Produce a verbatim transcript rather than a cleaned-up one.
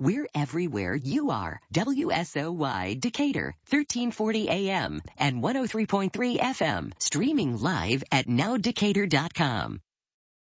We're everywhere you are. W S O Y Decatur, thirteen forty A M and one oh three point three F M. Streaming live at now decatur dot com.